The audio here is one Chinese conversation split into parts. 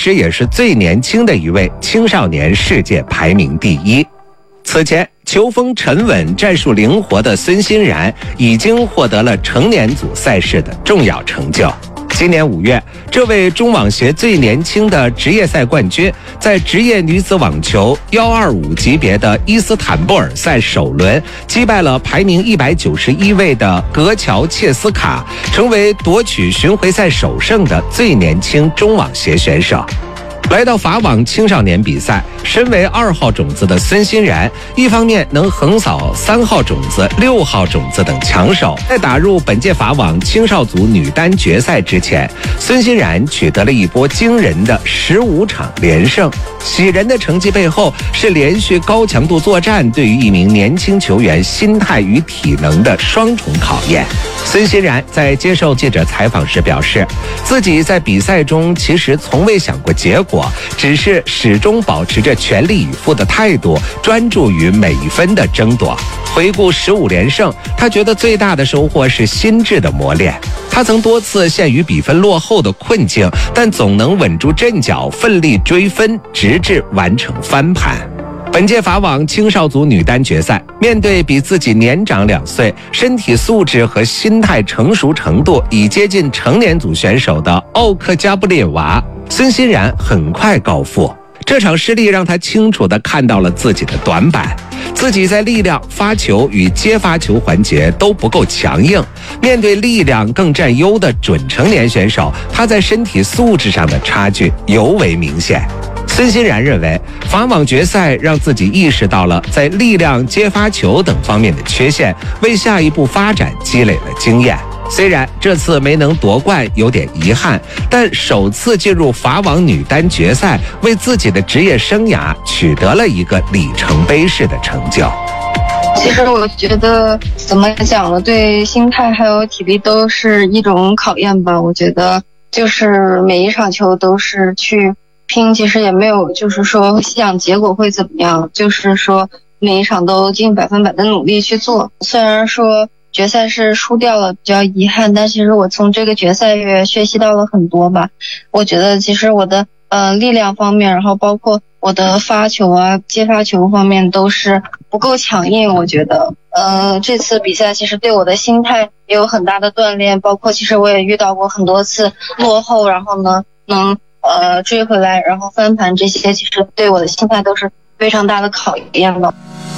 时也是最年轻的一位青少年世界排名第一。此前，球风沉稳、战术灵活的孙欣然已经获得了成年组赛事的重要成就。今年5月，这位中网协最年轻的职业赛冠军，在职业女子网球125级别的伊斯坦布尔赛首轮击败了排名191位的格乔切斯卡，成为夺取巡回赛首胜的最年轻中网协选手。来到法网青少年比赛，身为2号种子的孙欣然，一方面能横扫3号种子、6号种子等强手。在打入本届法网青少组女单决赛之前，孙欣然取得了一波惊人的15场连胜。喜人的成绩背后是连续高强度作战对于一名年轻球员心态与体能的双重考验。孙欣然在接受记者采访时表示，自己在比赛中其实从未想过结果，只是始终保持着全力以赴的态度，专注于每一分的争夺。回顾15连胜，他觉得最大的收获是心智的磨练。他曾多次陷于比分落后的困境，但总能稳住阵脚，奋力追分，直至完成翻盘。本届法网青少组女单决赛，面对比自己年长2岁、身体素质和心态成熟程度已接近成年组选手的奥克加布列娃，孙欣然很快告负。这场失利让他清楚地看到了自己的短板，自己在力量、发球与接发球环节都不够强硬。面对力量更占优的准成年选手，他在身体素质上的差距尤为明显。孙欣然认为，法网决赛让自己意识到了在力量、接发球等方面的缺陷，为下一步发展积累了经验。虽然这次没能夺冠有点遗憾，但首次进入法网女单决赛，为自己的职业生涯取得了一个里程碑式的成就。 其实我觉得怎么讲呢，对心态还有体力都是一种考验吧。我觉得就是每一场球都是去拼，其实也没有就是说想结果会怎么样，就是说每一场都尽100%的努力去做。虽然说决赛是输掉了，比较遗憾，但其实我从这个决赛也学习到了很多吧。我觉得其实我的力量方面，然后包括我的发球啊、接发球方面都是不够强硬。我觉得这次比赛其实对我的心态也有很大的锻炼，包括其实我也遇到过很多次落后，然后呢能追回来，然后翻盘，这些其实对我的心态都是非常大的考验吧。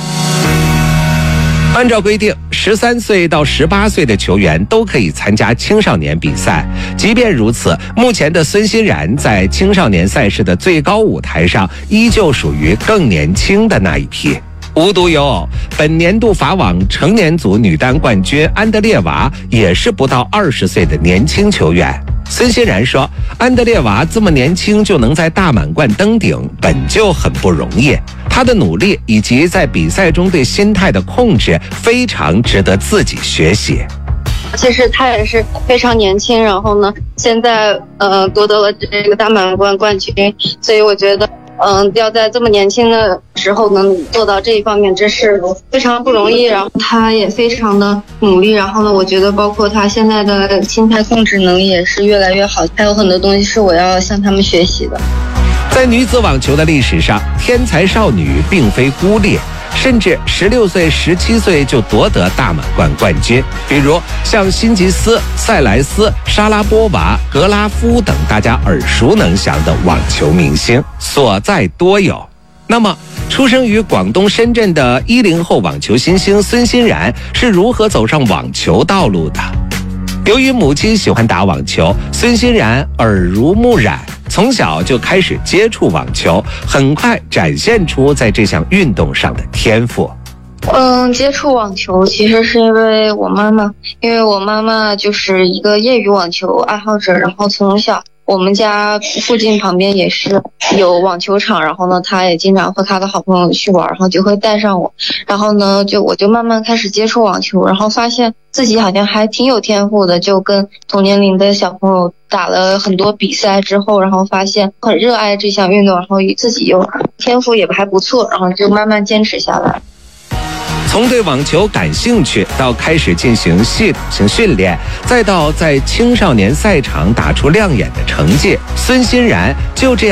按照规定，13岁到18岁的球员都可以参加青少年比赛。即便如此，目前的孙欣然在青少年赛事的最高舞台上，依旧属于更年轻的那一批。无独有偶，本年度法网成年组女单冠军安德烈娃也是不到20岁的年轻球员。孙欣然说，安德烈娃这么年轻就能在大满贯登顶，本就很不容易。他的努力以及在比赛中对心态的控制，非常值得自己学习。 其实他也是非常年轻，然后呢，现在夺得了这个大满贯冠军，所以我觉得要在这么年轻的时候能做到这一方面，这是非常不容易。然后他也非常的努力，然后呢，我觉得包括他现在的心态控制能力也是越来越好，还有很多东西是我要向他们学习的。 在女子网球的历史上，天才少女并非孤立，甚至16岁、17岁就夺得大满贯冠军。比如像辛吉斯、塞莱斯、莎拉波娃、格拉夫等大家耳熟能详的网球明星，所在多有。那么，出生于广东深圳的10后网球新星孙欣然是如何走上网球道路的？由于母亲喜欢打网球，孙欣然耳濡目染，从小就开始接触网球，很快展现出在这项运动上的天赋。 接触网球其实是因为我妈妈就是一个业余网球爱好者，然后从小我们家附近旁边也是有网球场，然后呢她也经常和她的好朋友去玩，然后就会带上我，然后呢我就慢慢开始接触网球，然后发现自己好像还挺有天赋的，就跟同年龄的小朋友打了很多比赛之后，然后发现很热爱这项运动，然后自己又天赋也还不错，然后就慢慢坚持下来。 从对网球感兴趣到开始进行系统性训练，再到在青少年赛场打出亮眼的成绩，孙欣然就这样